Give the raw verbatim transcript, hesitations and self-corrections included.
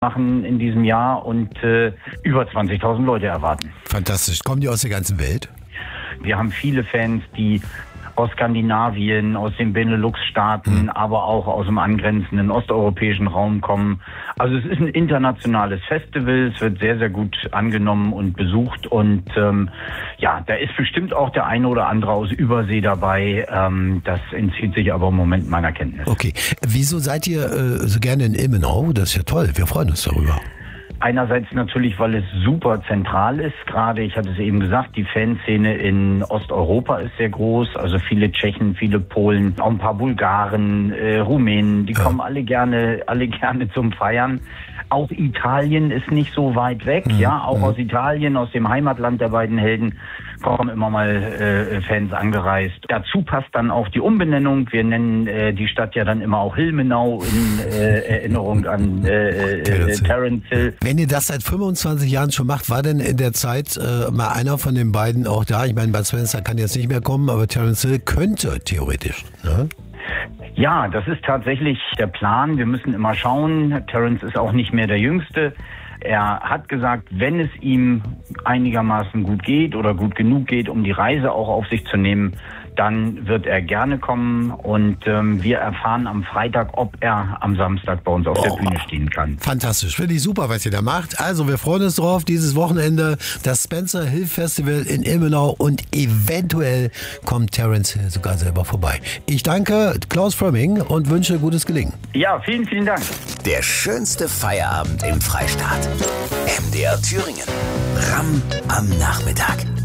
machen in diesem Jahr und äh, über zwanzigtausend Leute erwarten. Fantastisch. Kommen die aus der ganzen Welt? Wir haben viele Fans, die aus Skandinavien, aus den Benelux-Staaten, mhm. aber auch aus dem angrenzenden osteuropäischen Raum kommen. Also es ist ein internationales Festival, es wird sehr, sehr gut angenommen und besucht und ähm, ja, da ist bestimmt auch der eine oder andere aus Übersee dabei. Ähm, das entzieht sich aber im Moment meiner Kenntnis. Okay, wieso seid ihr äh, so gerne in Ilmenau? Das ist ja toll, wir freuen uns darüber. Einerseits natürlich, weil es super zentral ist. Gerade, ich hatte es eben gesagt, die Fanszene in Osteuropa ist sehr groß. Also viele Tschechen, viele Polen, auch ein paar Bulgaren, äh, Rumänen. Die ja. kommen alle gerne, alle gerne zum Feiern. Auch Italien ist nicht so weit weg. Mhm. Ja, auch mhm. aus Italien, aus dem Heimatland der beiden Helden, kommen immer mal äh, Fans angereist. Dazu passt dann auch die Umbenennung. Wir nennen äh, die Stadt ja dann immer auch Hilmenau in äh, Erinnerung an äh, äh, Terence Hill. Wenn ihr das seit fünfundzwanzig Jahren schon macht, war denn in der Zeit äh, mal einer von den beiden auch da? Ich meine, Bud Spencer kann jetzt nicht mehr kommen, aber Terence Hill könnte theoretisch, ne? Ja, das ist tatsächlich der Plan. Wir müssen immer schauen. Terence ist auch nicht mehr der Jüngste. Er hat gesagt, wenn es ihm einigermaßen gut geht oder gut genug geht, um die Reise auch auf sich zu nehmen, dann wird er gerne kommen und ähm, wir erfahren am Freitag, ob er am Samstag bei uns auf oh, der Bühne stehen kann. Fantastisch, finde ich super, was ihr da macht. Also wir freuen uns drauf, dieses Wochenende das Spencer Hill Festival in Ilmenau und eventuell kommt Terence Hill sogar selber vorbei. Ich danke Klaus Frömming und wünsche gutes Gelingen. Ja, vielen, vielen Dank. Der schönste Feierabend im Freistaat. M D R Thüringen. R A M am Nachmittag.